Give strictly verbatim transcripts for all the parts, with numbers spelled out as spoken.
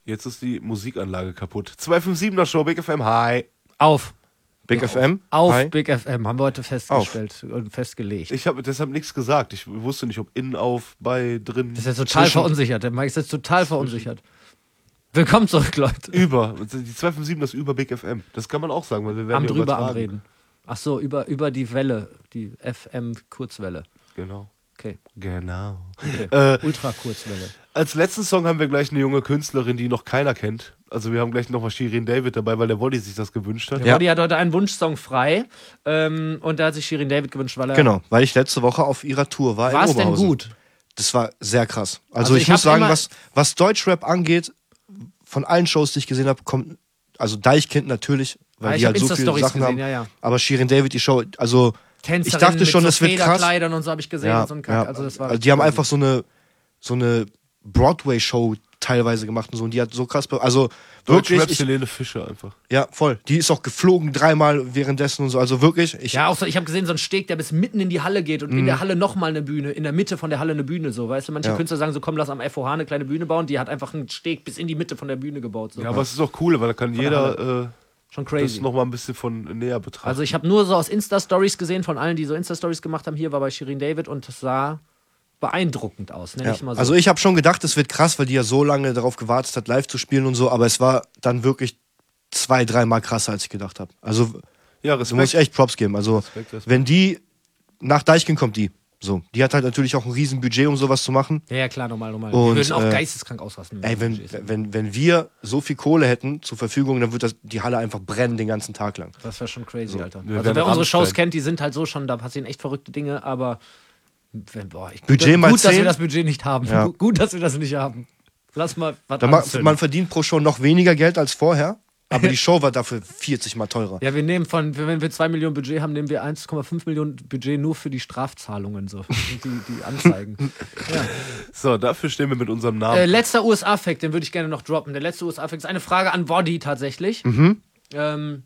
Jetzt ist die Musikanlage kaputt. zwei fünf siebener Show, Big F M, hi. Auf. Big F M? Auf Hi. Big F M, haben wir heute festgestellt auf. und festgelegt. Ich habe deshalb nichts gesagt. Ich wusste nicht, ob innen, auf, bei, drin. Das ist jetzt total zwischen, verunsichert. Der Mike ist jetzt total verunsichert. Willkommen zurück, Leute. Über. Die zwei fünf sieben, das über Big F M. Das kann man auch sagen, weil wir werden Am ja drüber am übertragen. Reden. Ach so, über, über die Welle, die F M-Kurzwelle. Genau. Okay. Genau. okay. Äh, Ultra-Kurzwelle. Als letzten Song haben wir gleich eine junge Künstlerin, die noch keiner kennt. Also wir haben gleich nochmal Shirin David dabei, weil der Woddy sich das gewünscht hat. Der Woddy hat heute einen Wunschsong frei ähm, und da hat sich Shirin David gewünscht, weil er... Genau, weil ich letzte Woche auf ihrer Tour war. War in es denn Oberhausen. gut? Das war sehr krass. Also, Also ich, ich muss hab sagen, immer- was, was Deutschrap angeht, von allen Shows, die ich gesehen habe, kommt, also Deichkind natürlich, weil Ah, ich die hab halt so viele Insta-Stories Sachen gesehen, haben. ja, ja. Aber Shirin David, die Show, also Tänzerinnen ich dachte schon, mit das so wird krass. Federkleidern und so habe ich gesehen. Ja, und so ein Kack. ja. Also das war Also die haben einfach so eine, so eine Broadway-Show teilweise gemacht und so. Und die hat so krass, be- also wirklich, Deutschrap ich, Helene Fischer einfach. ja, voll. Die ist auch geflogen dreimal währenddessen und so. Also wirklich, ich, Ja, auch so, ich habe gesehen, so ein Steg, der bis mitten in die Halle geht und in der Halle nochmal eine Bühne, in der Mitte von der Halle eine Bühne, so, weißt du? Manche Ja. Künstler sagen so, komm, lass am F O H eine kleine Bühne bauen, die hat einfach einen Steg bis in die Mitte von der Bühne gebaut, so. Ja, aber es ist auch cool, weil da kann der jeder äh, Schon das crazy. nochmal ein bisschen von näher betrachten. Also ich habe nur so aus Insta-Stories gesehen, von allen, die so Insta-Stories gemacht haben, hier war bei Shirin David und das sah beeindruckend aus, nenn ja. ich mal so. Also ich habe schon gedacht, es wird krass, weil die ja so lange darauf gewartet hat, live zu spielen und so. Aber es war dann wirklich zwei, dreimal krasser, als ich gedacht habe. Also ja, da muss ich Respekt. echt Props geben. Also Respekt, Respekt. wenn die nach Deichkind kommt, die. So, die hat halt natürlich auch ein riesen Budget, um sowas zu machen. ja, ja, klar, normal, normal. Und, Wir würden auch äh, geisteskrank ausrasten. Ey, wenn, wenn, wenn wir so viel Kohle hätten zur Verfügung, dann würde das die Halle einfach brennen den ganzen Tag lang. Das wäre schon crazy, Alter. wir Also werden wer unsere Rammstein. Shows kennt, die sind halt so schon, da passieren echt verrückte Dinge, aber wenn, boah, ich, Budget gut, mal gut dass wir zehn. das Budget nicht haben. Ja. Gut, gut, dass wir das nicht haben. Lass mal was Da ma, anzünden. man verdient pro Show noch weniger Geld als vorher, aber die Show war dafür vierzig mal teurer. Ja, wir nehmen von, wenn wir zwei Millionen Budget haben, nehmen wir eins Komma fünf Millionen Budget nur für die Strafzahlungen, so. die, die Anzeigen. Ja. So, dafür stehen wir mit unserem Namen. Äh, letzter U S A-Fact, den würde ich gerne noch droppen. Der letzte U S A-Fact ist eine Frage an Woddy tatsächlich. Mhm. Ähm,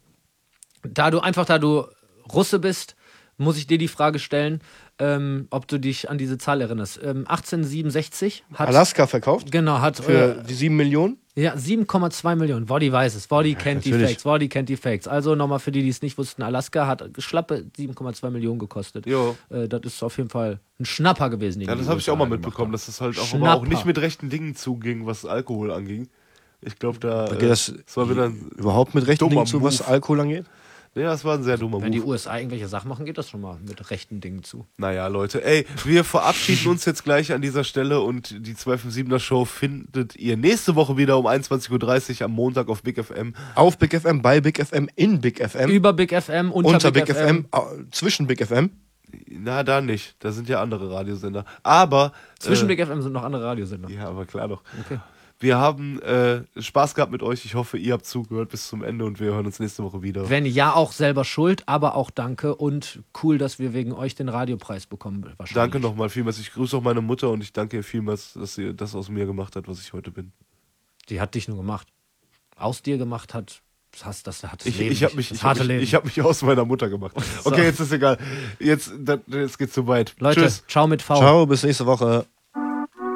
da du einfach, da du Russe bist, muss ich dir die Frage stellen, ähm, ob du dich an diese Zahl erinnerst. Ähm, achtzehnhundertsiebenundsechzig hat... Alaska verkauft Genau, hat... für Äh, die sieben Millionen. ja, sieben Komma zwei Millionen. Woddy weiß es. Woddy kennt die natürlich. Facts. Woddy kennt die Facts. Also nochmal für die, die es nicht wussten, Alaska hat schlappe sieben Komma zwei Millionen gekostet. Jo. Äh, das ist auf jeden Fall ein Schnapper gewesen. den Ja, die das habe ich U S A auch mal gemacht mitbekommen, haben. dass es halt auch, aber Schnapper. auch nicht mit rechten Dingen zuging, was Alkohol anging. Ich glaube, da, Da äh, geht das das war wieder ein, überhaupt mit rechten dummer Dingen zu, was Move. Alkohol angeht. ja, das war ein sehr dummer Wenn die Move. U S A irgendwelche Sachen machen, geht das schon mal mit rechten Dingen zu. Naja, Leute, ey, wir verabschieden uns jetzt gleich an dieser Stelle und die zwei fünf siebener Show findet ihr nächste Woche wieder um einundzwanzig Uhr dreißig am Montag auf Big F M. Auf Big F M, bei Big F M, in Big F M, Über Big F M, unter, unter Big F M, au- zwischen Big F M. Na, da nicht. Da sind ja andere Radiosender. Aber. Zwischen äh, Big F M sind noch andere Radiosender. Ja, aber klar doch. Okay. Wir haben äh, Spaß gehabt mit euch. Ich hoffe, ihr habt zugehört bis zum Ende und wir hören uns nächste Woche wieder. Wenn ja, auch selber schuld, aber auch danke und cool, dass wir wegen euch den Radiopreis bekommen. Wahrscheinlich. Danke nochmal vielmals. Ich grüße auch meine Mutter und ich danke ihr vielmals, dass sie das aus mir gemacht hat, was ich heute bin. Die hat dich nur gemacht. Aus dir gemacht hat, das, hast, das hat das Ich, Leben ich habe nicht. mich, das ich hab harte mich, Leben. ich hab mich aus meiner Mutter gemacht. Okay, jetzt ist egal. Jetzt, das, jetzt geht's zu weit. Leute, Tschüss. ciao mit V. Ciao, bis nächste Woche.